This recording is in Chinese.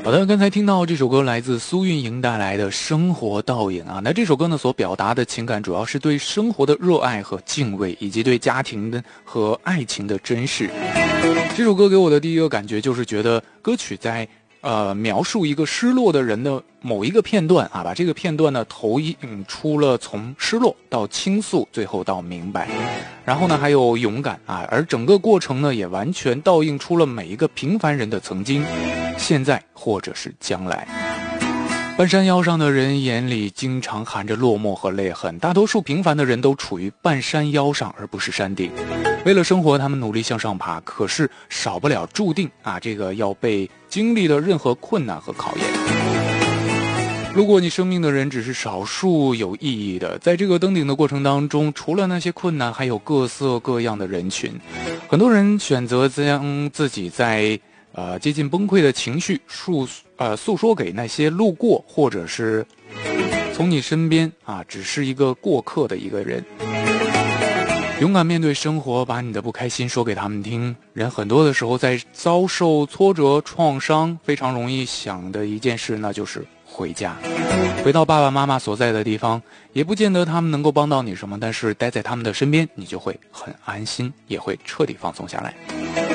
好的，刚才听到这首歌来自苏运莹带来的生活倒影啊。那这首歌呢所表达的情感主要是对生活的热爱和敬畏，以及对家庭的和爱情的珍视。这首歌给我的第一个感觉就是觉得歌曲在描述一个失落的人的某一个片段啊，把这个片段呢投影出了从失落到倾诉，最后到明白，然后呢还有勇敢啊，而整个过程呢也完全倒映出了每一个平凡人的曾经、现在或者是将来。半山腰上的人眼里经常含着落寞和泪痕，大多数平凡的人都处于半山腰上而不是山顶。为了生活，他们努力向上爬，可是少不了注定啊，这个要被经历的任何困难和考验。如果你生命的人只是少数有意义的，在这个登顶的过程当中，除了那些困难，还有各色各样的人群。很多人选择将自己在接近崩溃的情绪诉说给那些路过或者是从你身边只是一个过客的一个人。勇敢面对生活，把你的不开心说给他们听。人很多的时候在遭受挫折创伤，非常容易想的一件事，那就是回家，回到爸爸妈妈所在的地方。也不见得他们能够帮到你什么，但是待在他们的身边，你就会很安心，也会彻底放松下来。